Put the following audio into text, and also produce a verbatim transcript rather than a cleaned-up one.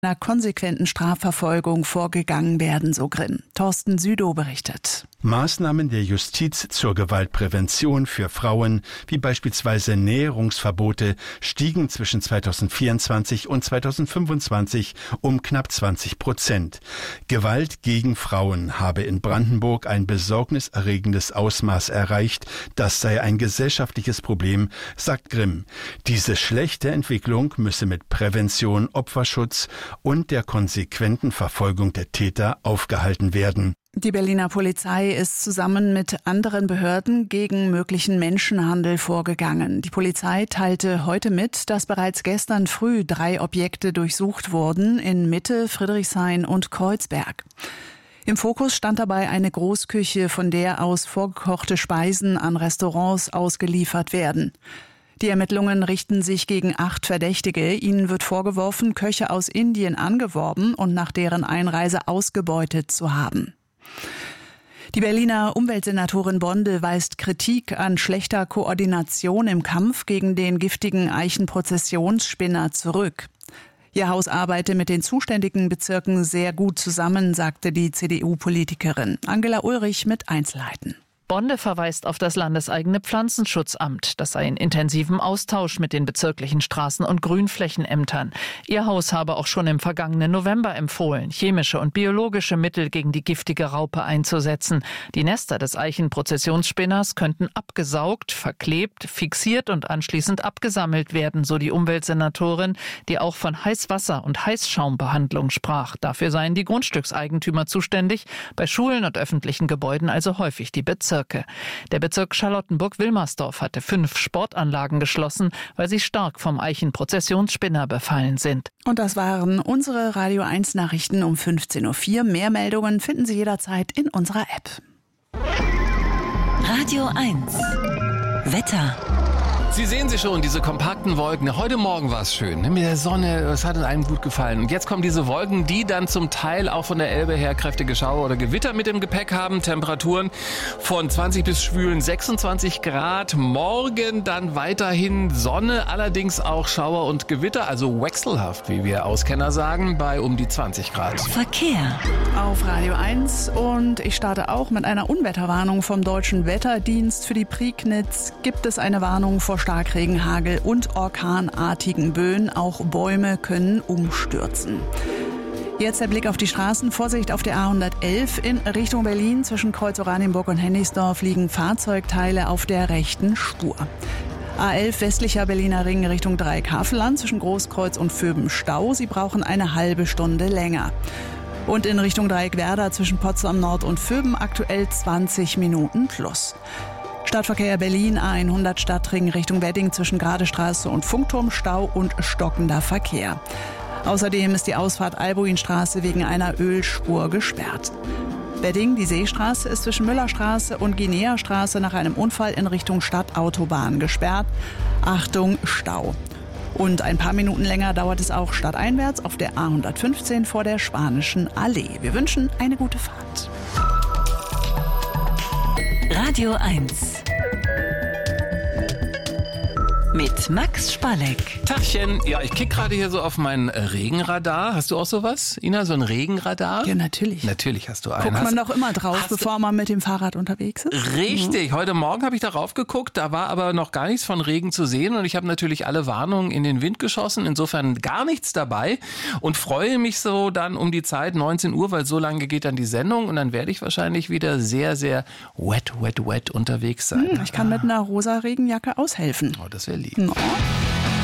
einer konsequenten Strafverfolgung vorgegangen werden, so Grimm. Thorsten Südow berichtet. Maßnahmen der Justiz zur Gewaltprävention für Frauen, wie beispielsweise Näherungsverbote, stiegen zwischen zweitausendvierundzwanzig und zweitausendfünfundzwanzig um knapp zwanzig Prozent. Gewalt gegen Frauen habe in Brandenburg ein besorgniserregendes Ausmaß erreicht. Das sei ein gesellschaftliches Problem, sagt Grimm. Diese schlechte Entwicklung müsse mit Prävention, Opferschutz und der konsequenten Verfolgung der Täter aufgehalten werden. Die Berliner Polizei ist zusammen mit anderen Behörden gegen möglichen Menschenhandel vorgegangen. Die Polizei teilte heute mit, dass bereits gestern früh drei Objekte durchsucht wurden in Mitte, Friedrichshain und Kreuzberg. Im Fokus stand dabei eine Großküche, von der aus vorgekochte Speisen an Restaurants ausgeliefert werden. Die Ermittlungen richten sich gegen acht Verdächtige. Ihnen wird vorgeworfen, Köche aus Indien angeworben und nach deren Einreise ausgebeutet zu haben. Die Berliner Umweltsenatorin Bonde weist Kritik an schlechter Koordination im Kampf gegen den giftigen Eichenprozessionsspinner zurück. Ihr Haus arbeite mit den zuständigen Bezirken sehr gut zusammen, sagte die C D U-Politikerin. Angela Ulrich mit Einzelheiten. Bonde verweist auf das landeseigene Pflanzenschutzamt. Das sei in intensivem Austausch mit den bezirklichen Straßen- und Grünflächenämtern. Ihr Haus habe auch schon im vergangenen November empfohlen, chemische und biologische Mittel gegen die giftige Raupe einzusetzen. Die Nester des Eichenprozessionsspinners könnten abgesaugt, verklebt, fixiert und anschließend abgesammelt werden, so die Umweltsenatorin, die auch von Heißwasser- und Heißschaumbehandlung sprach. Dafür seien die Grundstückseigentümer zuständig, bei Schulen und öffentlichen Gebäuden also häufig die Bezirke. Der Bezirk Charlottenburg-Wilmersdorf hatte fünf Sportanlagen geschlossen, weil sie stark vom Eichenprozessionsspinner befallen sind. Und das waren unsere Radio eins Nachrichten um fünfzehn Uhr vier. Mehr Meldungen finden Sie jederzeit in unserer App. Radio eins Wetter. Sie sehen sie schon, diese kompakten Wolken. Heute Morgen war es schön, ne? Mit der Sonne, es hat einem gut gefallen. Und jetzt kommen diese Wolken, die dann zum Teil auch von der Elbe her kräftige Schauer oder Gewitter mit im Gepäck haben. Temperaturen von zwanzig bis schwülen sechsundzwanzig Grad. Morgen dann weiterhin Sonne, allerdings auch Schauer und Gewitter, also wechselhaft, wie wir Auskenner sagen, bei um die zwanzig Grad. Verkehr. Auf Radio eins und ich starte auch mit einer Unwetterwarnung vom Deutschen Wetterdienst. Für die Prignitz gibt es eine Warnung vor Starkregen, Hagel und orkanartigen Böen. Auch Bäume können umstürzen. Jetzt der Blick auf die Straßen. Vorsicht auf der A hundertelf in Richtung Berlin. Zwischen Kreuz Oranienburg und Hennigsdorf liegen Fahrzeugteile auf der rechten Spur. A elf westlicher Berliner Ring Richtung Dreieckhavelland. Zwischen Großkreuz und Vöben Stau. Sie brauchen eine halbe Stunde länger. Und in Richtung Dreieckwerder zwischen Potsdam Nord und Vöben aktuell zwanzig Minuten plus. Stadtverkehr Berlin A hundert Stadtring Richtung Wedding zwischen Gradestraße und Funkturm Stau und stockender Verkehr. Außerdem ist die Ausfahrt Albuinstraße wegen einer Ölspur gesperrt. Wedding, die Seestraße, ist zwischen Müllerstraße und Guineastraße nach einem Unfall in Richtung Stadtautobahn gesperrt. Achtung, Stau. Und ein paar Minuten länger dauert es auch stadteinwärts auf der A hundertfünfzehn vor der Spanischen Allee. Wir wünschen eine gute Fahrt. Radio eins mit Max Spalleck. Tachchen, ja, ich kick gerade hier so auf mein Regenradar. Hast du auch sowas, Ina, so ein Regenradar? Ja, natürlich. Natürlich hast du einen. Guckt man hast, doch immer drauf, bevor man mit dem Fahrrad unterwegs ist. Richtig. Mhm. Heute Morgen habe ich darauf geguckt, da war aber noch gar nichts von Regen zu sehen und ich habe natürlich alle Warnungen in den Wind geschossen, insofern gar nichts dabei und freue mich so dann um die Zeit neunzehn Uhr, weil so lange geht dann die Sendung und dann werde ich wahrscheinlich wieder sehr, sehr wet, wet, wet unterwegs sein. Hm, ich kann mit einer rosa Regenjacke aushelfen. Oh, das wäre lieb. No.